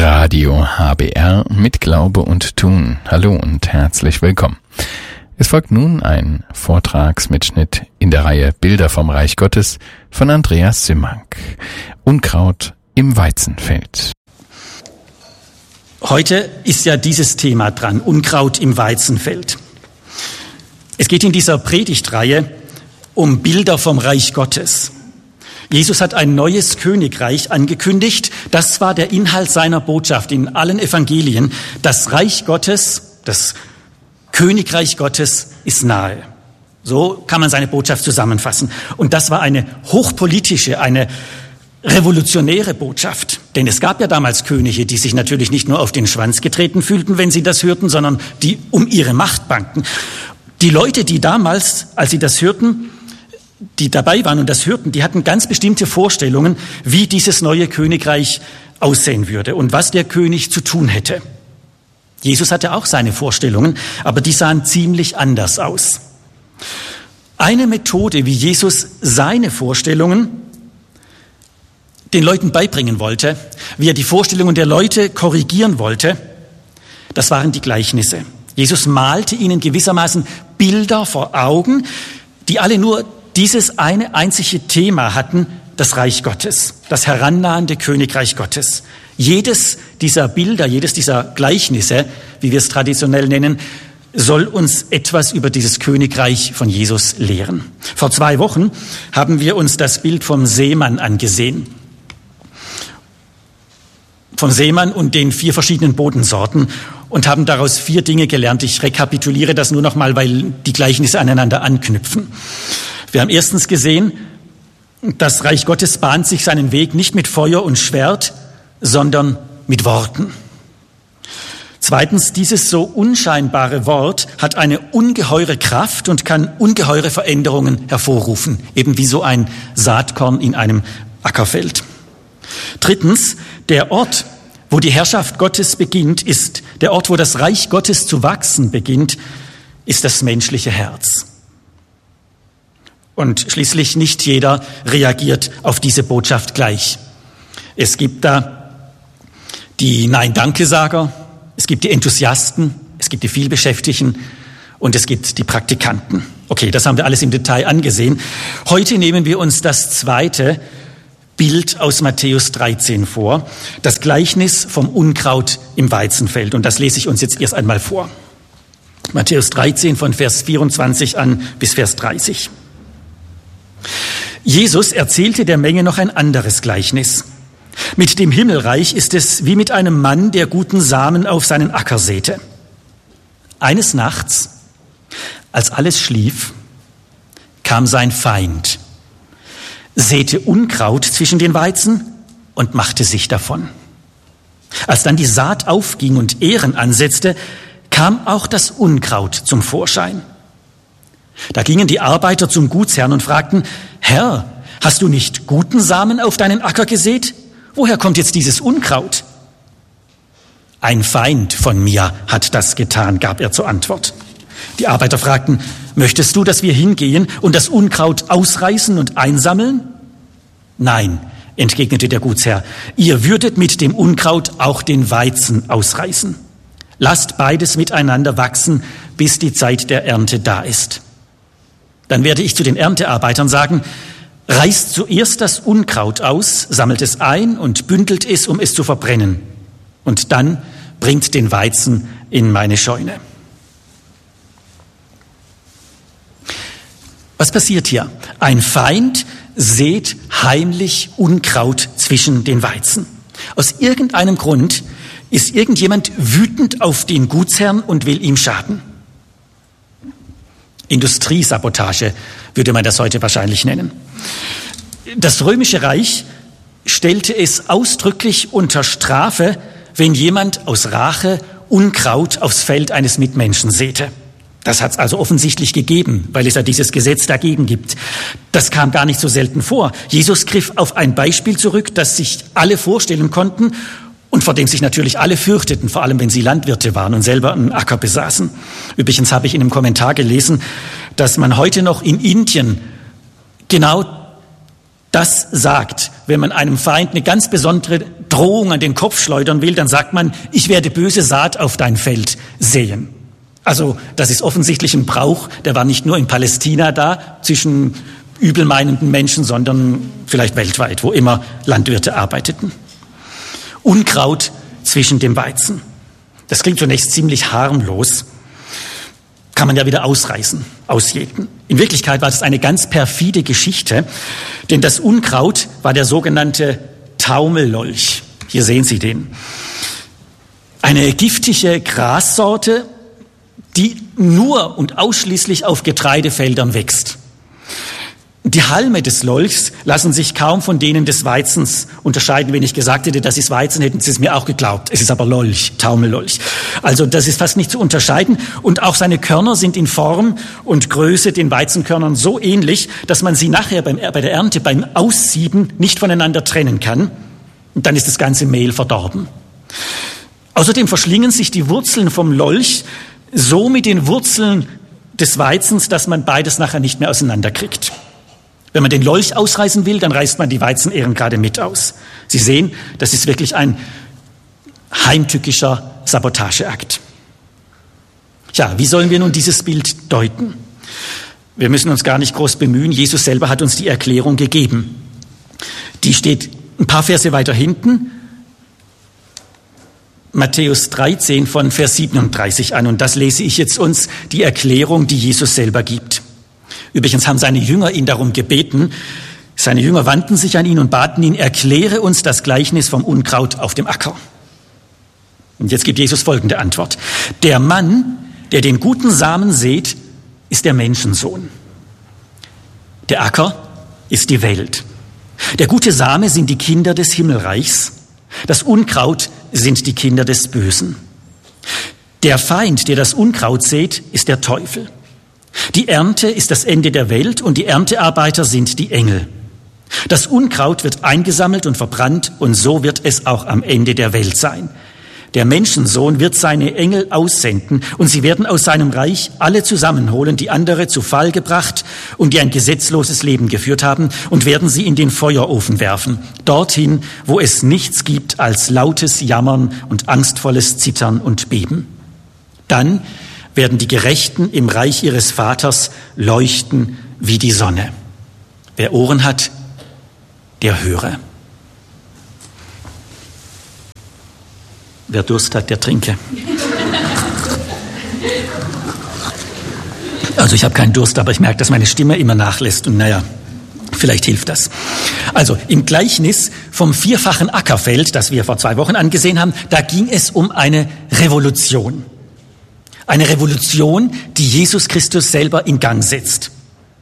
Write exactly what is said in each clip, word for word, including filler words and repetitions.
Radio H B R mit Glaube und Tun. Hallo und herzlich willkommen. Es folgt nun ein Vortragsmitschnitt in der Reihe Bilder vom Reich Gottes von Andreas Simmank. Unkraut im Weizenfeld. Heute ist ja dieses Thema dran, Unkraut im Weizenfeld. Es geht in dieser Predigtreihe um Bilder vom Reich Gottes. Jesus hat ein neues Königreich angekündigt. Das war der Inhalt seiner Botschaft in allen Evangelien. Das Reich Gottes, das Königreich Gottes ist nahe. So kann man seine Botschaft zusammenfassen. Und das war eine hochpolitische, eine revolutionäre Botschaft. Denn es gab ja damals Könige, die sich natürlich nicht nur auf den Schwanz getreten fühlten, wenn sie das hörten, sondern die um ihre Macht bangten. Die Leute, die damals, als sie das hörten, die dabei waren und das hörten, die hatten ganz bestimmte Vorstellungen, wie dieses neue Königreich aussehen würde und was der König zu tun hätte. Jesus hatte auch seine Vorstellungen, aber die sahen ziemlich anders aus. Eine Methode, wie Jesus seine Vorstellungen den Leuten beibringen wollte, wie er die Vorstellungen der Leute korrigieren wollte, das waren die Gleichnisse. Jesus malte ihnen gewissermaßen Bilder vor Augen, die alle nur dieses eine einzige Thema hatten, das Reich Gottes, das herannahende Königreich Gottes. Jedes dieser Bilder, jedes dieser Gleichnisse, wie wir es traditionell nennen, soll uns etwas über dieses Königreich von Jesus lehren. Vor zwei Wochen haben wir uns das Bild vom Seemann angesehen. Vom Seemann und den vier verschiedenen Bodensorten und haben daraus vier Dinge gelernt. Ich rekapituliere das nur noch mal, weil die Gleichnisse aneinander anknüpfen. Wir haben erstens gesehen, das Reich Gottes bahnt sich seinen Weg nicht mit Feuer und Schwert, sondern mit Worten. Zweitens, dieses so unscheinbare Wort hat eine ungeheure Kraft und kann ungeheure Veränderungen hervorrufen, eben wie so ein Saatkorn in einem Ackerfeld. Drittens, der Ort, wo die Herrschaft Gottes beginnt, ist der Ort, wo das Reich Gottes zu wachsen beginnt, ist das menschliche Herz. Und schließlich nicht jeder reagiert auf diese Botschaft gleich. Es gibt da die Nein-Danke-Sager, es gibt die Enthusiasten, es gibt die Vielbeschäftigten und es gibt die Praktikanten. Okay, das haben wir alles im Detail angesehen. Heute nehmen wir uns das zweite Bild aus Matthäus dreizehn vor, das Gleichnis vom Unkraut im Weizenfeld. Und das lese ich uns jetzt erst einmal vor. Matthäus dreizehn von Vers vierundzwanzig an bis Vers dreißig. Jesus erzählte der Menge noch ein anderes Gleichnis. Mit dem Himmelreich ist es wie mit einem Mann, der guten Samen auf seinen Acker säte. Eines Nachts, als alles schlief, kam sein Feind, säte Unkraut zwischen den Weizen und machte sich davon. Als dann die Saat aufging und Ähren ansetzte, kam auch das Unkraut zum Vorschein. Da gingen die Arbeiter zum Gutsherrn und fragten: Herr, hast du nicht guten Samen auf deinen Acker gesät? Woher kommt jetzt dieses Unkraut? Ein Feind von mir hat das getan, gab er zur Antwort. Die Arbeiter fragten: Möchtest du, dass wir hingehen und das Unkraut ausreißen und einsammeln? Nein, entgegnete der Gutsherr, ihr würdet mit dem Unkraut auch den Weizen ausreißen. Lasst beides miteinander wachsen, bis die Zeit der Ernte da ist. Dann werde ich zu den Erntearbeitern sagen: Reißt zuerst das Unkraut aus, sammelt es ein und bündelt es, um es zu verbrennen. Und dann bringt den Weizen in meine Scheune. Was passiert hier? Ein Feind sät heimlich Unkraut zwischen den Weizen. Aus irgendeinem Grund ist irgendjemand wütend auf den Gutsherrn und will ihm schaden. Industriesabotage würde man das heute wahrscheinlich nennen. Das Römische Reich stellte es ausdrücklich unter Strafe, wenn jemand aus Rache Unkraut aufs Feld eines Mitmenschen säte. Das hat es also offensichtlich gegeben, weil es ja dieses Gesetz dagegen gibt. Das kam gar nicht so selten vor. Jesus griff auf ein Beispiel zurück, das sich alle vorstellen konnten und vor dem sich natürlich alle fürchteten, vor allem wenn sie Landwirte waren und selber einen Acker besaßen. Übrigens habe ich in einem Kommentar gelesen, dass man heute noch in Indien genau das sagt, wenn man einem Feind eine ganz besondere Drohung an den Kopf schleudern will, dann sagt man, ich werde böse Saat auf dein Feld säen. Also das ist offensichtlich ein Brauch, der war nicht nur in Palästina da, zwischen übelmeinenden Menschen, sondern vielleicht weltweit, wo immer Landwirte arbeiteten. Unkraut zwischen dem Weizen. Das klingt zunächst ziemlich harmlos, kann man ja wieder ausreißen, ausjäten. In Wirklichkeit war das eine ganz perfide Geschichte, denn das Unkraut war der sogenannte Taumellolch. Hier sehen Sie den. Eine giftige Grassorte, die nur und ausschließlich auf Getreidefeldern wächst. Die Halme des Lolchs lassen sich kaum von denen des Weizens unterscheiden. Wenn ich gesagt hätte, das ist Weizen, hätten Sie es mir auch geglaubt. Es ist aber Lolch, Taumellolch. Also das ist fast nicht zu unterscheiden. Und auch seine Körner sind in Form und Größe den Weizenkörnern so ähnlich, dass man sie nachher beim, bei der Ernte, beim Aussieben nicht voneinander trennen kann. Und dann ist das ganze Mehl verdorben. Außerdem verschlingen sich die Wurzeln vom Lolch so mit den Wurzeln des Weizens, dass man beides nachher nicht mehr auseinanderkriegt. Wenn man den Lolch ausreißen will, dann reißt man die Weizenähren gerade mit aus. Sie sehen, das ist wirklich ein heimtückischer Sabotageakt. Tja, wie sollen wir nun dieses Bild deuten? Wir müssen uns gar nicht groß bemühen. Jesus selber hat uns die Erklärung gegeben. Die steht ein paar Verse weiter hinten. Matthäus dreizehn von Vers siebenunddreißig an. Und das lese ich jetzt uns, die Erklärung, die Jesus selber gibt. Übrigens haben seine Jünger ihn darum gebeten. Seine Jünger wandten sich an ihn und baten ihn, erkläre uns das Gleichnis vom Unkraut auf dem Acker. Und jetzt gibt Jesus folgende Antwort. Der Mann, der den guten Samen sät, ist der Menschensohn. Der Acker ist die Welt. Der gute Same sind die Kinder des Himmelreichs. Das Unkraut sind die Kinder des Bösen. Der Feind, der das Unkraut sät, ist der Teufel. Die Ernte ist das Ende der Welt und die Erntearbeiter sind die Engel. Das Unkraut wird eingesammelt und verbrannt und so wird es auch am Ende der Welt sein. Der Menschensohn wird seine Engel aussenden und sie werden aus seinem Reich alle zusammenholen, die andere zu Fall gebracht und die ein gesetzloses Leben geführt haben, und werden sie in den Feuerofen werfen, dorthin, wo es nichts gibt als lautes Jammern und angstvolles Zittern und Beben. Dann werden die Gerechten im Reich ihres Vaters leuchten wie die Sonne. Wer Ohren hat, der höre. Wer Durst hat, der trinke. Also ich habe keinen Durst, aber ich merke, dass meine Stimme immer nachlässt und naja, vielleicht hilft das. Also im Gleichnis vom vierfachen Ackerfeld, das wir vor zwei Wochen angesehen haben, da ging es um eine Revolution. Eine Revolution, die Jesus Christus selber in Gang setzt.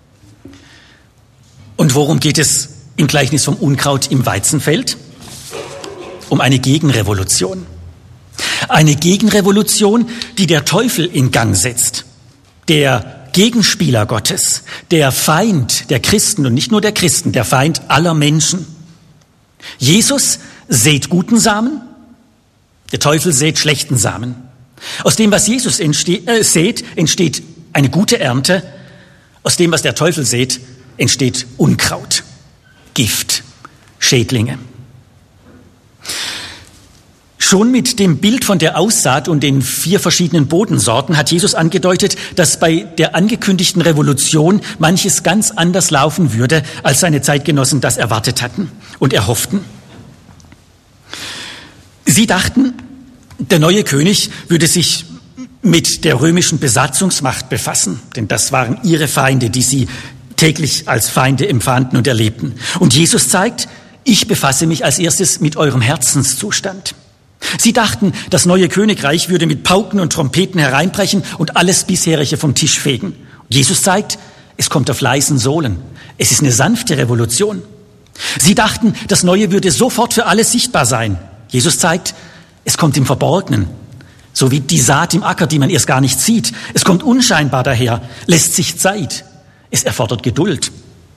Und worum geht es im Gleichnis vom Unkraut im Weizenfeld? Um eine Gegenrevolution. Eine Gegenrevolution, die der Teufel in Gang setzt. Der Gegenspieler Gottes, der Feind der Christen und nicht nur der Christen, der Feind aller Menschen. Jesus sät guten Samen, der Teufel sät schlechten Samen. Aus dem, was Jesus entsteht, äh, sät, entsteht eine gute Ernte. Aus dem, was der Teufel sät, entsteht Unkraut, Gift, Schädlinge. Schon mit dem Bild von der Aussaat und den vier verschiedenen Bodensorten hat Jesus angedeutet, dass bei der angekündigten Revolution manches ganz anders laufen würde, als seine Zeitgenossen das erwartet hatten und erhofften. Sie dachten, der neue König würde sich mit der römischen Besatzungsmacht befassen, denn das waren ihre Feinde, die sie täglich als Feinde empfanden und erlebten. Und Jesus zeigt, ich befasse mich als erstes mit eurem Herzenszustand. Sie dachten, das neue Königreich würde mit Pauken und Trompeten hereinbrechen und alles bisherige vom Tisch fegen. Jesus zeigt, es kommt auf leisen Sohlen. Es ist eine sanfte Revolution. Sie dachten, das Neue würde sofort für alle sichtbar sein. Jesus zeigt, es kommt im Verborgenen, so wie die Saat im Acker, die man erst gar nicht sieht. Es kommt unscheinbar daher, lässt sich Zeit. Es erfordert Geduld.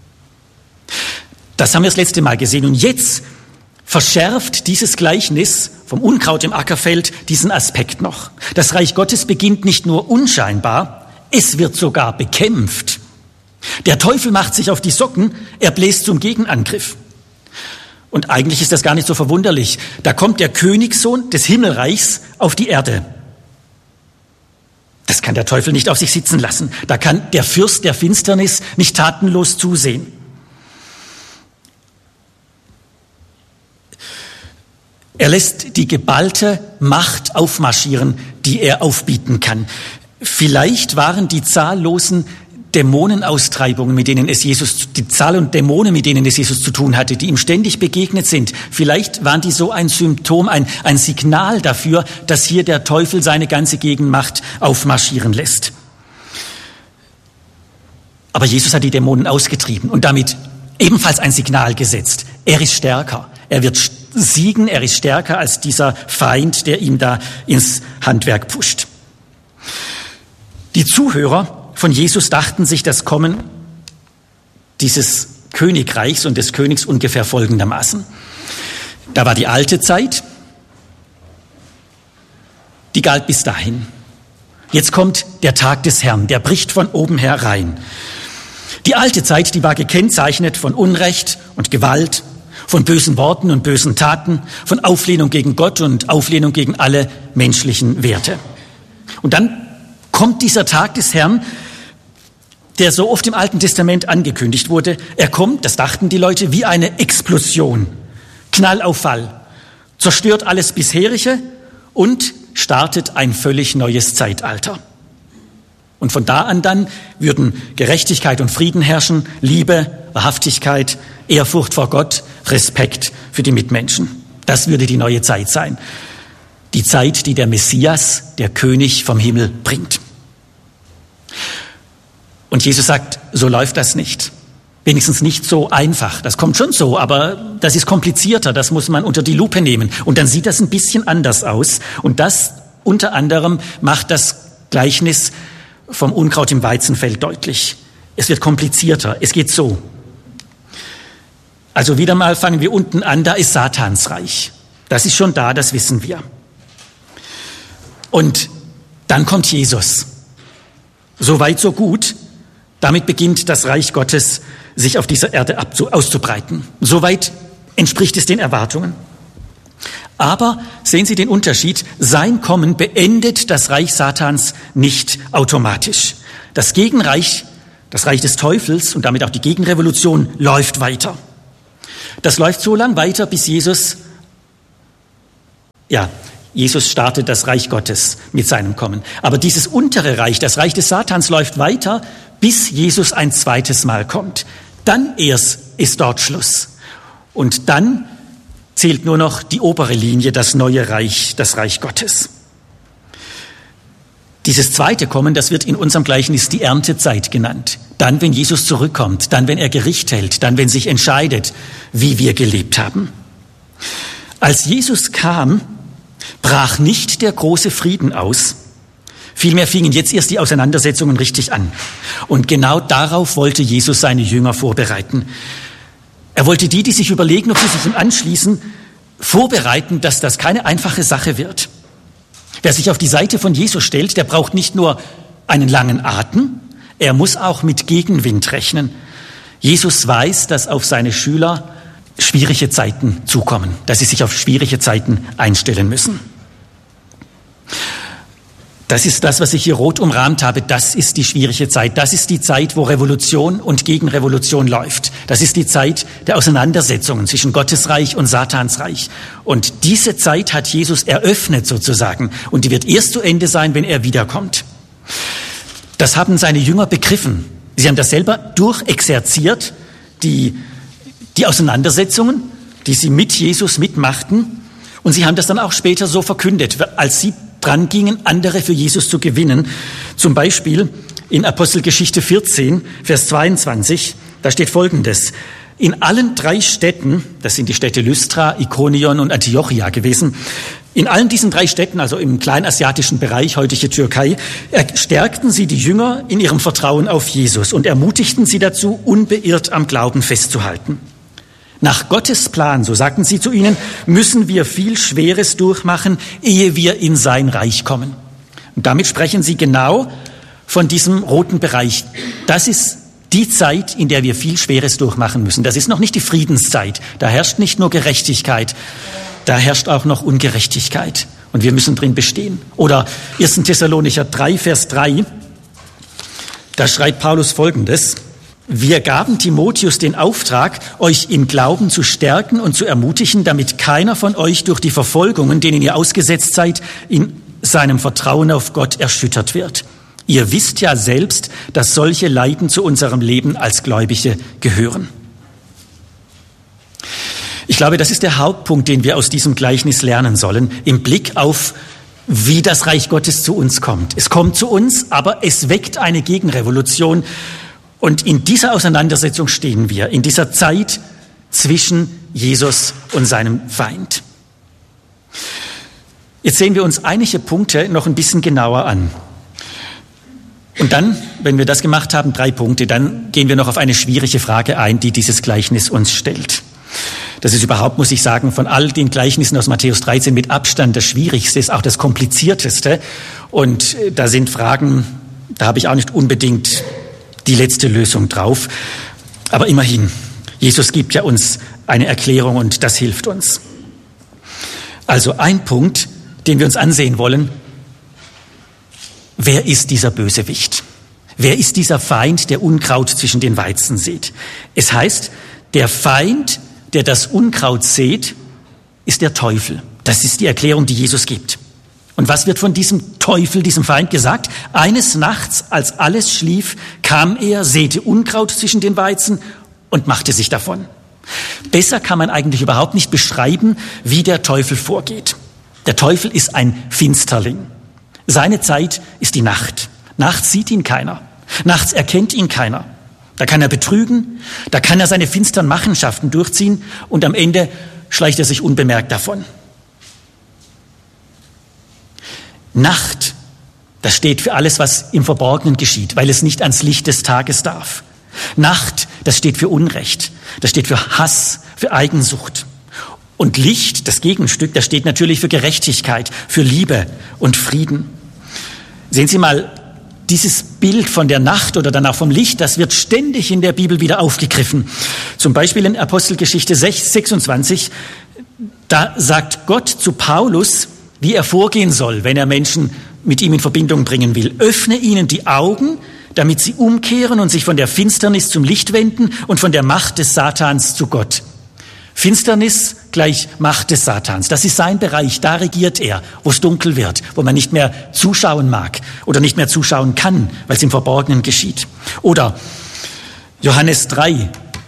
Das haben wir das letzte Mal gesehen. Und jetzt verschärft dieses Gleichnis vom Unkraut im Ackerfeld diesen Aspekt noch. Das Reich Gottes beginnt nicht nur unscheinbar, es wird sogar bekämpft. Der Teufel macht sich auf die Socken, er bläst zum Gegenangriff. Und eigentlich ist das gar nicht so verwunderlich. Da kommt der Königssohn des Himmelreichs auf die Erde. Das kann der Teufel nicht auf sich sitzen lassen. Da kann der Fürst der Finsternis nicht tatenlos zusehen. Er lässt die geballte Macht aufmarschieren, die er aufbieten kann. Vielleicht waren die zahllosen Dämonenaustreibungen, mit denen es Jesus, die Zahl und Dämonen, mit denen es Jesus zu tun hatte, die ihm ständig begegnet sind, vielleicht waren die so ein Symptom, ein, ein Signal dafür, dass hier der Teufel seine ganze Gegenmacht aufmarschieren lässt. Aber Jesus hat die Dämonen ausgetrieben und damit ebenfalls ein Signal gesetzt. Er ist stärker. Er wird siegen. Er ist stärker als dieser Feind, der ihm da ins Handwerk pusht. Die Zuhörer von Jesus dachten sich das Kommen dieses Königreichs und des Königs ungefähr folgendermaßen. Da war die alte Zeit, die galt bis dahin. Jetzt kommt der Tag des Herrn, der bricht von oben herein. Die alte Zeit, die war gekennzeichnet von Unrecht und Gewalt, von bösen Worten und bösen Taten, von Auflehnung gegen Gott und Auflehnung gegen alle menschlichen Werte. Und dann kommt dieser Tag des Herrn, der so oft im Alten Testament angekündigt wurde. Er kommt, das dachten die Leute, wie eine Explosion. Knall auf Fall. Zerstört alles bisherige und startet ein völlig neues Zeitalter. Und von da an dann würden Gerechtigkeit und Frieden herrschen, Liebe, Wahrhaftigkeit, Ehrfurcht vor Gott, Respekt für die Mitmenschen. Das würde die neue Zeit sein. Die Zeit, die der Messias, der König vom Himmel, bringt. Und Jesus sagt, so läuft das nicht. Wenigstens nicht so einfach. Das kommt schon so, aber das ist komplizierter. Das muss man unter die Lupe nehmen. Und dann sieht das ein bisschen anders aus. Und das unter anderem macht das Gleichnis vom Unkraut im Weizenfeld deutlich. Es wird komplizierter. Es geht so. Also wieder mal fangen wir unten an. Da ist Satans Reich. Das ist schon da, das wissen wir. Und dann kommt Jesus. So weit, so gut. Damit beginnt das Reich Gottes, sich auf dieser Erde auszubreiten. Soweit entspricht es den Erwartungen. Aber sehen Sie den Unterschied, sein Kommen beendet das Reich Satans nicht automatisch. Das Gegenreich, das Reich des Teufels und damit auch die Gegenrevolution läuft weiter. Das läuft so lang weiter, bis Jesus, ja, Jesus startet das Reich Gottes mit seinem Kommen. Aber dieses untere Reich, das Reich des Satans, läuft weiter, bis Jesus ein zweites Mal kommt. Dann erst ist dort Schluss. Und dann zählt nur noch die obere Linie, das neue Reich, das Reich Gottes. Dieses zweite Kommen, das wird in unserem Gleichnis die Erntezeit genannt. Dann, wenn Jesus zurückkommt, dann, wenn er Gericht hält, dann, wenn sich entscheidet, wie wir gelebt haben. Als Jesus kam, brach nicht der große Frieden aus. Vielmehr fingen jetzt erst die Auseinandersetzungen richtig an. Und genau darauf wollte Jesus seine Jünger vorbereiten. Er wollte die, die sich überlegen, ob sie sich ihm anschließen, vorbereiten, dass das keine einfache Sache wird. Wer sich auf die Seite von Jesus stellt, der braucht nicht nur einen langen Atem, er muss auch mit Gegenwind rechnen. Jesus weiß, dass auf seine Schüler schwierige Zeiten zukommen, dass sie sich auf schwierige Zeiten einstellen müssen. Das ist das, was ich hier rot umrahmt habe. Das ist die schwierige Zeit. Das ist die Zeit, wo Revolution und Gegenrevolution läuft. Das ist die Zeit der Auseinandersetzungen zwischen Gottes Reich und Satans Reich. Und diese Zeit hat Jesus eröffnet sozusagen. Und die wird erst zu Ende sein, wenn er wiederkommt. Das haben seine Jünger begriffen. Sie haben das selber durchexerziert, die, die Auseinandersetzungen, die sie mit Jesus mitmachten. Und sie haben das dann auch später so verkündet, als sie dran gingen, andere für Jesus zu gewinnen. Zum Beispiel in Apostelgeschichte vierzehn, Vers zweiundzwanzig, da steht Folgendes. In allen drei Städten, das sind die Städte Lystra, Ikonion und Antiochia gewesen, in allen diesen drei Städten, also im kleinasiatischen Bereich, heutige Türkei, stärkten sie die Jünger in ihrem Vertrauen auf Jesus und ermutigten sie dazu, unbeirrt am Glauben festzuhalten. Nach Gottes Plan, so sagten sie zu ihnen, müssen wir viel Schweres durchmachen, ehe wir in sein Reich kommen. Und damit sprechen sie genau von diesem roten Bereich. Das ist Die Zeit, in der wir viel Schweres durchmachen müssen. Das ist noch nicht die Friedenszeit. Da herrscht nicht nur Gerechtigkeit, da herrscht auch noch Ungerechtigkeit. Und wir müssen drin bestehen. Oder erster Thessalonicher drei, Vers drei, da schreibt Paulus Folgendes: Wir gaben Timotheus den Auftrag, euch im Glauben zu stärken und zu ermutigen, damit keiner von euch durch die Verfolgungen, denen ihr ausgesetzt seid, in seinem Vertrauen auf Gott erschüttert wird. Ihr wisst ja selbst, dass solche Leiden zu unserem Leben als Gläubige gehören. Ich glaube, das ist der Hauptpunkt, den wir aus diesem Gleichnis lernen sollen, im Blick auf, wie das Reich Gottes zu uns kommt. Es kommt zu uns, aber es weckt eine Gegenrevolution. Und in dieser Auseinandersetzung stehen wir, in dieser Zeit zwischen Jesus und seinem Feind. Jetzt sehen wir uns einige Punkte noch ein bisschen genauer an. Und dann, wenn wir das gemacht haben, drei Punkte, dann gehen wir noch auf eine schwierige Frage ein, die dieses Gleichnis uns stellt. Das ist überhaupt, muss ich sagen, von all den Gleichnissen aus Matthäus dreizehn mit Abstand das Schwierigste, ist auch das Komplizierteste. Und da sind Fragen, da habe ich auch nicht unbedingt die letzte Lösung drauf. Aber immerhin, Jesus gibt ja uns eine Erklärung und das hilft uns. Also ein Punkt, den wir uns ansehen wollen: Wer ist dieser Bösewicht? Wer ist dieser Feind, der Unkraut zwischen den Weizen sät? Es heißt, der Feind, der das Unkraut sät, ist der Teufel. Das ist die Erklärung, die Jesus gibt. Und was wird von diesem Teufel, diesem Feind gesagt? Eines Nachts, als alles schlief, kam er, säte Unkraut zwischen den Weizen und machte sich davon. Besser kann man eigentlich überhaupt nicht beschreiben, wie der Teufel vorgeht. Der Teufel ist ein Finsterling. Seine Zeit ist die Nacht. Nachts sieht ihn keiner. Nachts erkennt ihn keiner. Da kann er betrügen, da kann er seine finsteren Machenschaften durchziehen und am Ende schleicht er sich unbemerkt davon. Nacht, das steht für alles, was im Verborgenen geschieht, weil es nicht ans Licht des Tages darf. Nacht, das steht für Unrecht, das steht für Hass, für Eigensucht. Und Licht, das Gegenstück, das steht natürlich für Gerechtigkeit, für Liebe und Frieden. Sehen Sie mal, dieses Bild von der Nacht oder dann auch vom Licht, das wird ständig in der Bibel wieder aufgegriffen. Zum Beispiel in Apostelgeschichte sechsundzwanzig, da sagt Gott zu Paulus, wie er vorgehen soll, wenn er Menschen mit ihm in Verbindung bringen will. Öffne ihnen die Augen, damit sie umkehren und sich von der Finsternis zum Licht wenden und von der Macht des Satans zu Gott. Finsternis gleich Macht des Satans. Das ist sein Bereich, da regiert er, wo es dunkel wird, wo man nicht mehr zuschauen mag oder nicht mehr zuschauen kann, weil es im Verborgenen geschieht. Oder Johannes drei,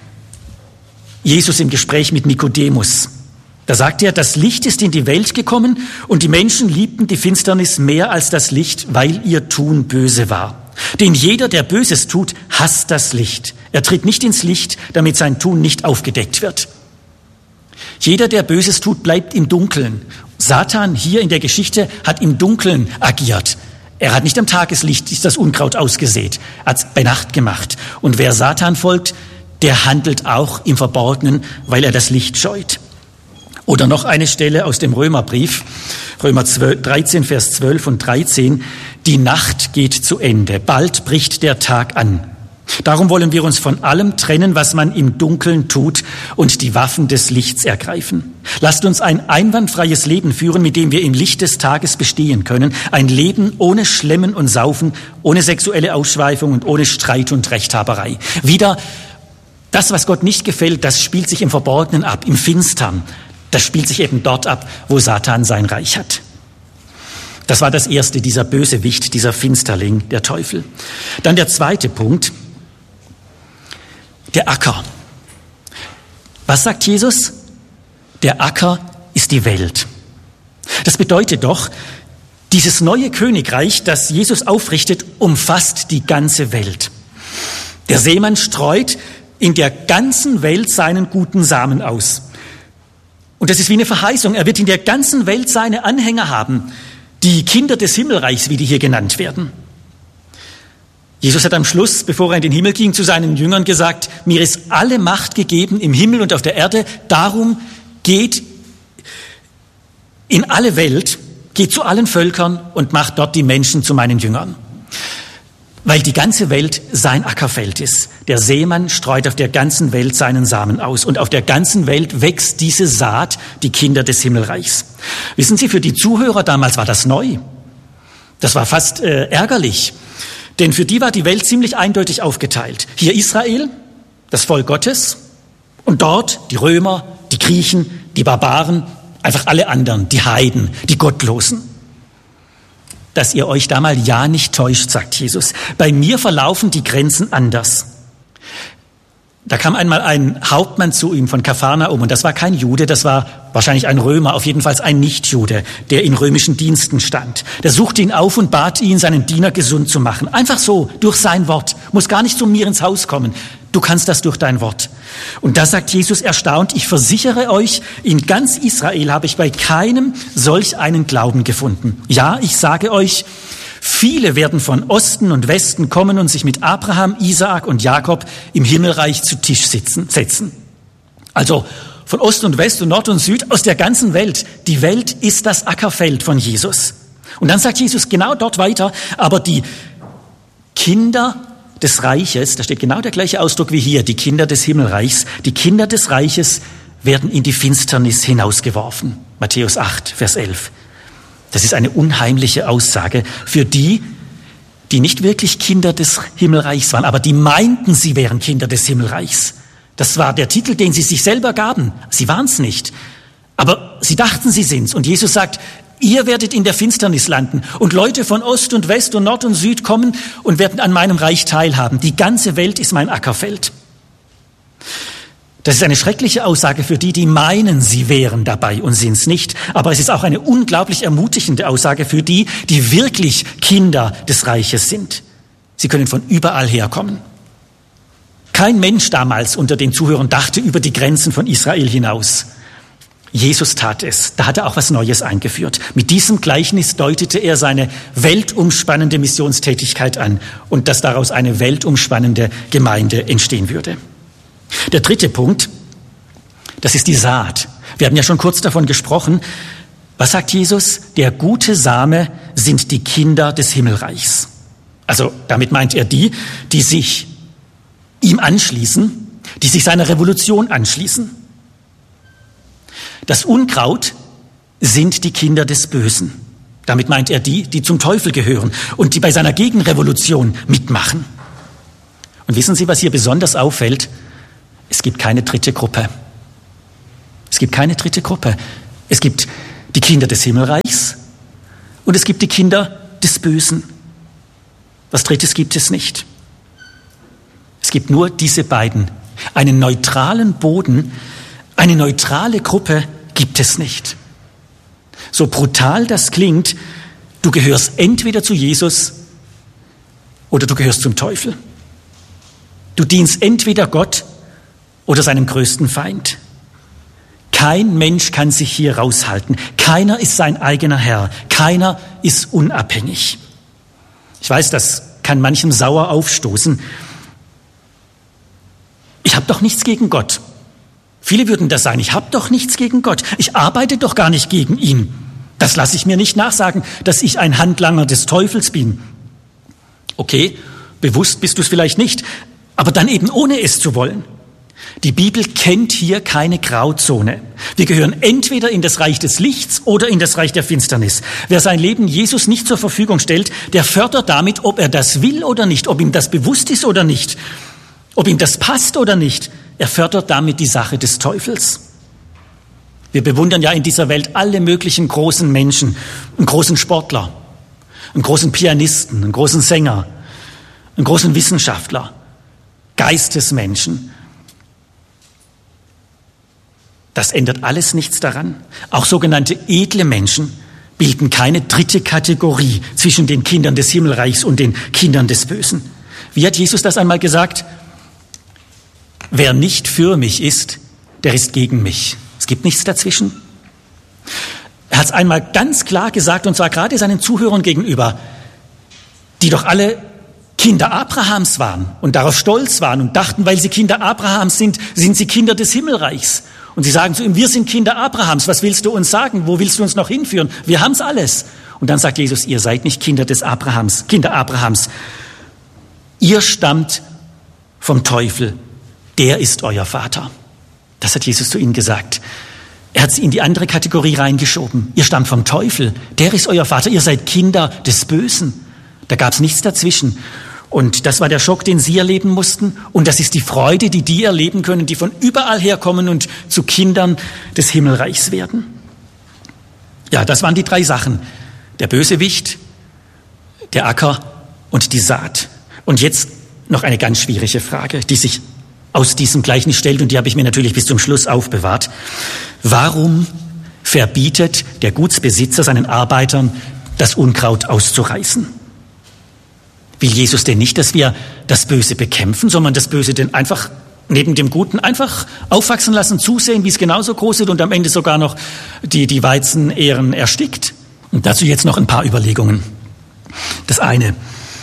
Jesus im Gespräch mit Nikodemus. Da sagt er, das Licht ist in die Welt gekommen und die Menschen liebten die Finsternis mehr als das Licht, weil ihr Tun böse war. Denn jeder, der Böses tut, hasst das Licht. Er tritt nicht ins Licht, damit sein Tun nicht aufgedeckt wird. Jeder, der Böses tut, bleibt im Dunkeln. Satan hier in der Geschichte hat im Dunkeln agiert. Er hat nicht am Tageslicht das Unkraut ausgesät, hat es bei Nacht gemacht. Und wer Satan folgt, der handelt auch im Verborgenen, weil er das Licht scheut. Oder noch eine Stelle aus dem Römerbrief, Römer dreizehn, Vers zwölf und dreizehn. Die Nacht geht zu Ende, bald bricht der Tag an. Darum wollen wir uns von allem trennen, was man im Dunkeln tut, und die Waffen des Lichts ergreifen. Lasst uns ein einwandfreies Leben führen, mit dem wir im Licht des Tages bestehen können. Ein Leben ohne Schlemmen und Saufen, ohne sexuelle Ausschweifung und ohne Streit und Rechthaberei. Wieder, das, was Gott nicht gefällt, das spielt sich im Verborgenen ab, im Finstern. Das spielt sich eben dort ab, wo Satan sein Reich hat. Das war das erste, dieser Bösewicht, dieser Finsterling, der Teufel. Dann der zweite Punkt, der Acker. Was sagt Jesus? Der Acker ist die Welt. Das bedeutet doch, dieses neue Königreich, das Jesus aufrichtet, umfasst die ganze Welt. Der Seemann streut in der ganzen Welt seinen guten Samen aus. Und das ist wie eine Verheißung. Er wird in der ganzen Welt seine Anhänger haben, die Kinder des Himmelreichs, wie die hier genannt werden. Jesus hat am Schluss, bevor er in den Himmel ging, zu seinen Jüngern gesagt, mir ist alle Macht gegeben im Himmel und auf der Erde, darum geht in alle Welt, geht zu allen Völkern und macht dort die Menschen zu meinen Jüngern. weil die ganze Welt sein Ackerfeld ist. Der Sämann streut auf der ganzen Welt seinen Samen aus und auf der ganzen Welt wächst diese Saat, die Kinder des Himmelreichs. Wissen Sie, für die Zuhörer damals war das neu. Das war fast äh, ärgerlich, denn für die war die Welt ziemlich eindeutig aufgeteilt. Hier Israel, das Volk Gottes, und dort die Römer, die Griechen, die Barbaren, einfach alle anderen, die Heiden, die Gottlosen. Dass ihr euch da mal ja nicht täuscht, sagt Jesus. Bei mir verlaufen die Grenzen anders. Da kam einmal ein Hauptmann zu ihm von Kapharnaum und das war kein Jude, das war wahrscheinlich ein Römer, auf jeden Fall ein Nichtjude, der in römischen Diensten stand. Der suchte ihn auf und bat ihn, seinen Diener gesund zu machen. Einfach so, durch sein Wort. Muss gar nicht zu mir ins Haus kommen. Du kannst das durch dein Wort. Und da sagt Jesus erstaunt, ich versichere euch, in ganz Israel habe ich bei keinem solch einen Glauben gefunden. Ja, ich sage euch, viele werden von Osten und Westen kommen und sich mit Abraham, Isaak und Jakob im Himmelreich zu Tisch sitzen, setzen. Also von Ost und West und Nord und Süd, aus der ganzen Welt. Die Welt ist das Ackerfeld von Jesus. Und dann sagt Jesus genau dort weiter, aber die Kinder des Reiches, da steht genau der gleiche Ausdruck wie hier, die Kinder des Himmelreichs, die Kinder des Reiches werden in die Finsternis hinausgeworfen. Matthäus acht, Vers elf. Das ist eine unheimliche Aussage für die, die nicht wirklich Kinder des Himmelreichs waren, aber die meinten, sie wären Kinder des Himmelreichs. Das war der Titel, den sie sich selber gaben. Sie waren es nicht, aber sie dachten, sie sind's. Und Jesus sagt, ihr werdet in der Finsternis landen und Leute von Ost und West und Nord und Süd kommen und werden an meinem Reich teilhaben. Die ganze Welt ist mein Ackerfeld. Das ist eine schreckliche Aussage für die, die meinen, sie wären dabei und sind's nicht. Aber es ist auch eine unglaublich ermutigende Aussage für die, die wirklich Kinder des Reiches sind. Sie können von überall herkommen. Kein Mensch damals unter den Zuhörern dachte über die Grenzen von Israel hinaus. Jesus tat es. Da hat er auch was Neues eingeführt. Mit diesem Gleichnis deutete er seine weltumspannende Missionstätigkeit an und dass daraus eine weltumspannende Gemeinde entstehen würde. Der dritte Punkt, das ist die Saat. Wir haben ja schon kurz davon gesprochen. Was sagt Jesus? Der gute Same sind die Kinder des Himmelreichs. Also damit meint er die, die sich ihm anschließen, die sich seiner Revolution anschließen. Das Unkraut sind die Kinder des Bösen. Damit meint er die, die zum Teufel gehören und die bei seiner Gegenrevolution mitmachen. Und wissen Sie, was hier besonders auffällt? Es gibt keine dritte Gruppe. Es gibt keine dritte Gruppe. Es gibt die Kinder des Himmelreichs und es gibt die Kinder des Bösen. Was Drittes gibt es nicht. Es gibt nur diese beiden. Einen neutralen Boden, eine neutrale Gruppe gibt es nicht. So brutal das klingt, du gehörst entweder zu Jesus oder du gehörst zum Teufel. Du dienst entweder Gott oder seinem größten Feind. Kein Mensch kann sich hier raushalten. Keiner ist sein eigener Herr. Keiner ist unabhängig. Ich weiß, das kann manchem sauer aufstoßen. Ich habe doch nichts gegen Gott. Viele würden das sagen, ich habe doch nichts gegen Gott. Ich arbeite doch gar nicht gegen ihn. Das lasse ich mir nicht nachsagen, dass ich ein Handlanger des Teufels bin. Okay, bewusst bist du es vielleicht nicht, aber dann eben ohne es zu wollen. Die Bibel kennt hier keine Grauzone. Wir gehören entweder in das Reich des Lichts oder in das Reich der Finsternis. Wer sein Leben Jesus nicht zur Verfügung stellt, der fördert damit, ob er das will oder nicht, ob ihm das bewusst ist oder nicht, ob ihm das passt oder nicht. Er fördert damit die Sache des Teufels. Wir bewundern ja in dieser Welt alle möglichen großen Menschen, einen großen Sportler, einen großen Pianisten, einen großen Sänger, einen großen Wissenschaftler, Geistesmenschen. Das ändert alles nichts daran. Auch sogenannte edle Menschen bilden keine dritte Kategorie zwischen den Kindern des Himmelreichs und den Kindern des Bösen. Wie hat Jesus das einmal gesagt? Wer nicht für mich ist, der ist gegen mich. Es gibt nichts dazwischen. Er hat es einmal ganz klar gesagt, und zwar gerade seinen Zuhörern gegenüber, die doch alle Kinder Abrahams waren und darauf stolz waren und dachten, weil sie Kinder Abrahams sind, sind sie Kinder des Himmelreichs. Und sie sagen zu ihm, wir sind Kinder Abrahams, was willst du uns sagen? Wo willst du uns noch hinführen? Wir haben's alles. Und dann sagt Jesus, ihr seid nicht Kinder des Abrahams, Kinder Abrahams. Ihr stammt vom Teufel, der ist euer Vater. Das hat Jesus zu ihnen gesagt. Er hat sie in die andere Kategorie reingeschoben. Ihr stammt vom Teufel, der ist euer Vater, ihr seid Kinder des Bösen. Da gab es nichts dazwischen. Und das war der Schock, den sie erleben mussten. Und das ist die Freude, die die erleben können, die von überall herkommen und zu Kindern des Himmelreichs werden. Ja, das waren die drei Sachen. Der Bösewicht, der Acker und die Saat. Und jetzt noch eine ganz schwierige Frage, die sich aus diesem Gleichnis stellt, und die habe ich mir natürlich bis zum Schluss aufbewahrt. Warum verbietet der Gutsbesitzer seinen Arbeitern, das Unkraut auszureißen? Will Jesus denn nicht, dass wir das Böse bekämpfen, sondern das Böse denn einfach neben dem Guten einfach aufwachsen lassen, zusehen, wie es genauso groß wird und am Ende sogar noch die, die Weizenähren erstickt? Und dazu jetzt noch ein paar Überlegungen. Das eine,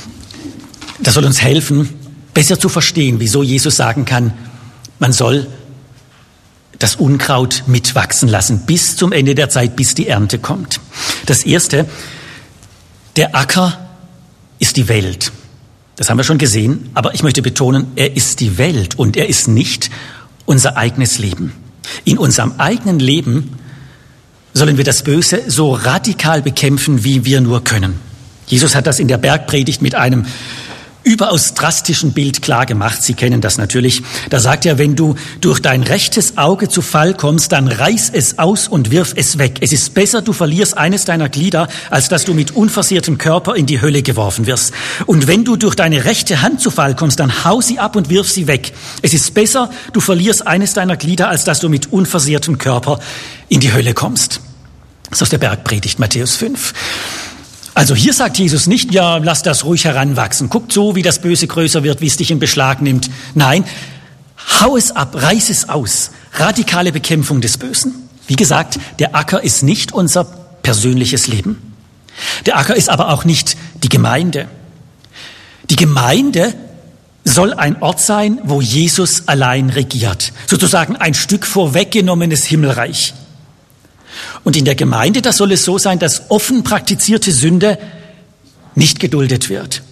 das soll uns helfen, besser zu verstehen, wieso Jesus sagen kann, man soll das Unkraut mitwachsen lassen bis zum Ende der Zeit, bis die Ernte kommt. Das erste, der Acker ist die Welt. Das haben wir schon gesehen, aber ich möchte betonen, er ist die Welt und er ist nicht unser eigenes Leben. In unserem eigenen Leben sollen wir das Böse so radikal bekämpfen, wie wir nur können. Jesus hat das in der Bergpredigt mit einem überaus drastischen Bild klar gemacht. Sie kennen das natürlich. Da sagt er, wenn du durch dein rechtes Auge zu Fall kommst, dann reiß es aus und wirf es weg. Es ist besser, du verlierst eines deiner Glieder, als dass du mit unversehrtem Körper in die Hölle geworfen wirst. Und wenn du durch deine rechte Hand zu Fall kommst, dann hau sie ab und wirf sie weg. Es ist besser, du verlierst eines deiner Glieder, als dass du mit unversehrtem Körper in die Hölle kommst. Das ist aus der Bergpredigt, Matthäus fünf. Also hier sagt Jesus nicht, ja, lass das ruhig heranwachsen. Guckt so, wie das Böse größer wird, wie es dich in Beschlag nimmt. Nein, hau es ab, reiß es aus. Radikale Bekämpfung des Bösen. Wie gesagt, der Acker ist nicht unser persönliches Leben. Der Acker ist aber auch nicht die Gemeinde. Die Gemeinde soll ein Ort sein, wo Jesus allein regiert. Sozusagen ein Stück vorweggenommenes Himmelreich. Und in der Gemeinde, da soll es so sein, dass offen praktizierte Sünde nicht geduldet wird.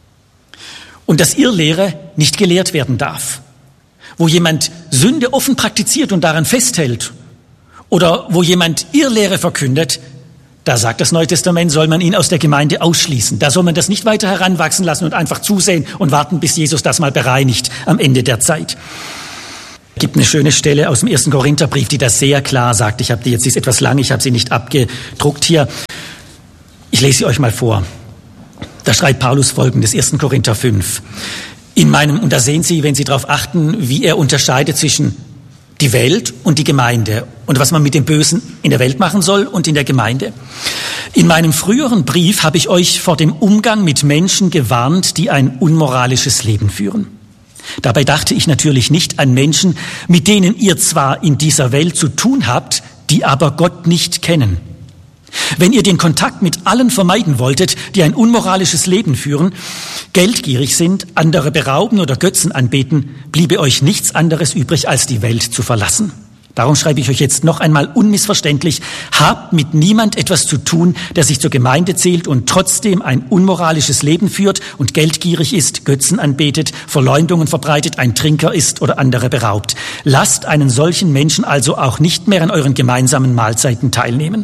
Und dass Irrlehre nicht gelehrt werden darf. Wo jemand Sünde offen praktiziert und daran festhält, oder wo jemand Irrlehre verkündet, da sagt das Neue Testament, soll man ihn aus der Gemeinde ausschließen. Da soll man das nicht weiter heranwachsen lassen und einfach zusehen und warten, bis Jesus das mal bereinigt am Ende der Zeit. Es gibt eine schöne Stelle aus dem ersten Korintherbrief, die das sehr klar sagt. Ich habe die jetzt, sie ist etwas lang, ich habe sie nicht abgedruckt hier. Ich lese sie euch mal vor. Da schreibt Paulus Folgendes, ersten Korinther fünf. In meinem, und da sehen Sie, wenn Sie darauf achten, wie er unterscheidet zwischen die Welt und die Gemeinde und was man mit dem Bösen in der Welt machen soll und in der Gemeinde. In meinem früheren Brief habe ich euch vor dem Umgang mit Menschen gewarnt, die ein unmoralisches Leben führen. Dabei dachte ich natürlich nicht an Menschen, mit denen ihr zwar in dieser Welt zu tun habt, die aber Gott nicht kennen. Wenn ihr den Kontakt mit allen vermeiden wolltet, die ein unmoralisches Leben führen, geldgierig sind, andere berauben oder Götzen anbeten, bliebe euch nichts anderes übrig, als die Welt zu verlassen. Darum schreibe ich euch jetzt noch einmal unmissverständlich, habt mit niemand etwas zu tun, der sich zur Gemeinde zählt und trotzdem ein unmoralisches Leben führt und geldgierig ist, Götzen anbetet, Verleumdungen verbreitet, ein Trinker ist oder andere beraubt. Lasst einen solchen Menschen also auch nicht mehr an euren gemeinsamen Mahlzeiten teilnehmen.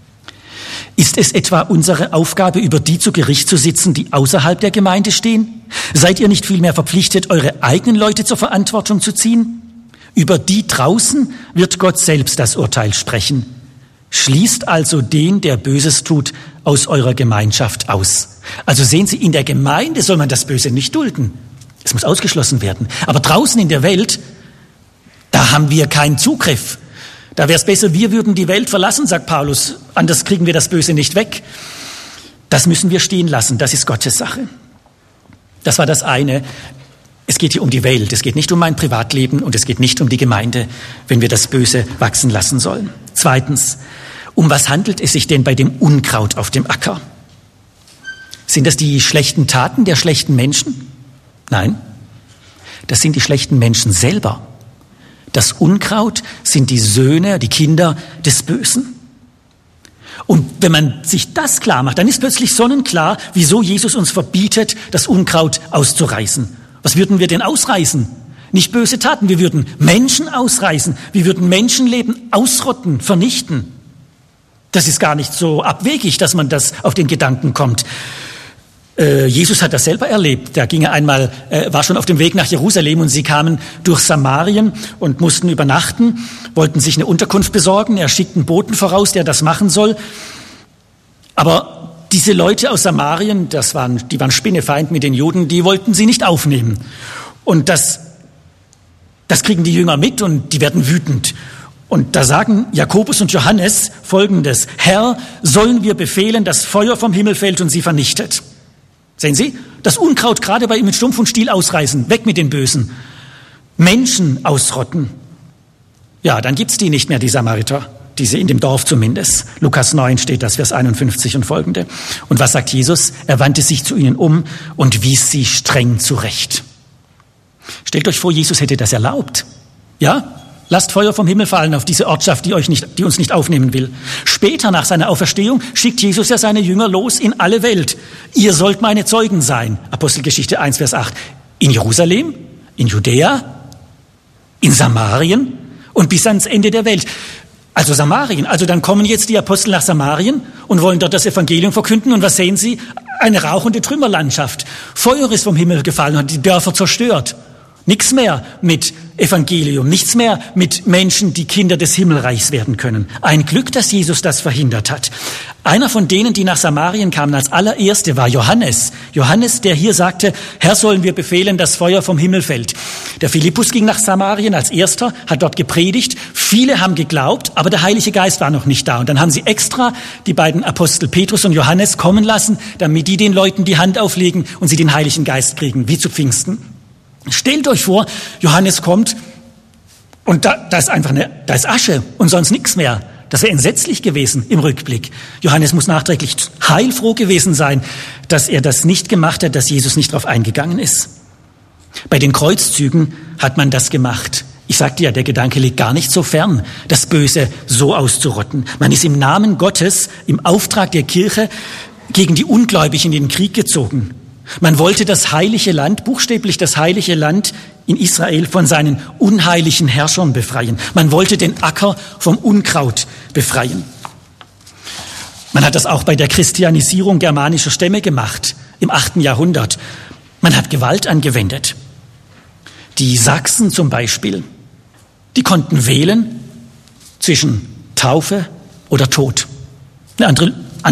Ist es etwa unsere Aufgabe, über die zu Gericht zu sitzen, die außerhalb der Gemeinde stehen? Seid ihr nicht vielmehr verpflichtet, eure eigenen Leute zur Verantwortung zu ziehen? Über die draußen wird Gott selbst das Urteil sprechen. Schließt also den, der Böses tut, aus eurer Gemeinschaft aus. Also sehen Sie, in der Gemeinde soll man das Böse nicht dulden. Es muss ausgeschlossen werden. Aber draußen in der Welt, da haben wir keinen Zugriff. Da wäre es besser, wir würden die Welt verlassen, sagt Paulus. Anders kriegen wir das Böse nicht weg. Das müssen wir stehen lassen. Das ist Gottes Sache. Das war das eine. Es geht hier um die Welt, es geht nicht um mein Privatleben und es geht nicht um die Gemeinde, wenn wir das Böse wachsen lassen sollen. Zweitens, um was handelt es sich denn bei dem Unkraut auf dem Acker? Sind das die schlechten Taten der schlechten Menschen? Nein, das sind die schlechten Menschen selber. Das Unkraut sind die Söhne, die Kinder des Bösen. Und wenn man sich das klar macht, dann ist plötzlich sonnenklar, wieso Jesus uns verbietet, das Unkraut auszureißen. Was würden wir denn ausreißen? Nicht böse Taten, wir würden Menschen ausreißen, wir würden Menschenleben ausrotten, vernichten. Das ist gar nicht so abwegig, dass man das auf den Gedanken kommt. Äh, Jesus hat das selber erlebt. Da ging er einmal, äh, war schon auf dem Weg nach Jerusalem und sie kamen durch Samarien und mussten übernachten, wollten sich eine Unterkunft besorgen. Er schickt einen Boten voraus, der das machen soll. Aber diese Leute aus Samarien, das waren, die waren Spinnefeind mit den Juden, die wollten sie nicht aufnehmen. Und das, das kriegen die Jünger mit und die werden wütend. Und da sagen Jakobus und Johannes Folgendes: Herr, sollen wir befehlen, dass Feuer vom Himmel fällt und sie vernichtet? Sehen Sie? Das Unkraut gerade bei ihm mit Stumpf und Stiel ausreißen, weg mit den Bösen. Menschen ausrotten. Ja, dann gibt's die nicht mehr, die Samariter. Diese in dem Dorf zumindest. Lukas neun steht das, Vers einundfünfzig und folgende. Und was sagt Jesus? Er wandte sich zu ihnen um und wies sie streng zurecht. Stellt euch vor, Jesus hätte das erlaubt. Ja? Lasst Feuer vom Himmel fallen auf diese Ortschaft, die euch nicht, die uns nicht aufnehmen will. Später nach seiner Auferstehung schickt Jesus ja seine Jünger los in alle Welt. Ihr sollt meine Zeugen sein. Apostelgeschichte eins, Vers acht. In Jerusalem, in Judäa, in Samarien und bis ans Ende der Welt. Also Samarien. Also dann kommen jetzt die Apostel nach Samarien und wollen dort das Evangelium verkünden. Und was sehen sie? Eine rauchende Trümmerlandschaft. Feuer ist vom Himmel gefallen und hat die Dörfer zerstört. Nichts mehr mit Evangelium, nichts mehr mit Menschen, die Kinder des Himmelreichs werden können. Ein Glück, dass Jesus das verhindert hat. Einer von denen, die nach Samarien kamen als allererste, war Johannes. Johannes, der hier sagte, Herr, sollen wir befehlen, dass Feuer vom Himmel fällt. Der Philippus ging nach Samarien als erster, hat dort gepredigt. Viele haben geglaubt, aber der Heilige Geist war noch nicht da. Und dann haben sie extra die beiden Apostel Petrus und Johannes kommen lassen, damit die den Leuten die Hand auflegen und sie den Heiligen Geist kriegen, wie zu Pfingsten. Stellt euch vor, Johannes kommt und da, da ist einfach eine, da ist Asche und sonst nichts mehr. Das wäre entsetzlich gewesen im Rückblick. Johannes muss nachträglich heilfroh gewesen sein, dass er das nicht gemacht hat, dass Jesus nicht darauf eingegangen ist. Bei den Kreuzzügen hat man das gemacht. Ich sagte ja, der Gedanke liegt gar nicht so fern, das Böse so auszurotten. Man ist im Namen Gottes, im Auftrag der Kirche gegen die Ungläubigen in den Krieg gezogen. Man wollte das heilige Land, buchstäblich das heilige Land in Israel von seinen unheiligen Herrschern befreien. Man wollte den Acker vom Unkraut befreien. Man hat das auch bei der Christianisierung germanischer Stämme gemacht, im achten Jahrhundert. Man hat Gewalt angewendet. Die Sachsen zum Beispiel, die konnten wählen zwischen Taufe oder Tod. Eine andere